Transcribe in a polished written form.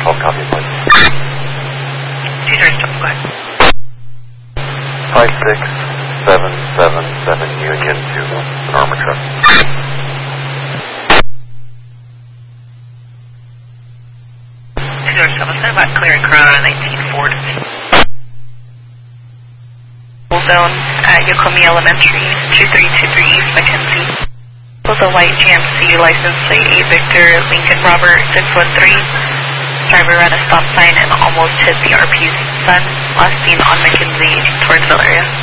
12, copy, please. Cedar, go ahead. 56777 Union to an armor truck. Cedar 77, about clearing Corona 19 Ford. Zone at Yokomi Elementary, 2323 East Mackenzie. With a white GMC license plate 8 Victor Lincoln Robert 613. Driver ran a stop sign and almost hit the RP's son, last seen on Mackenzie towards Valeria.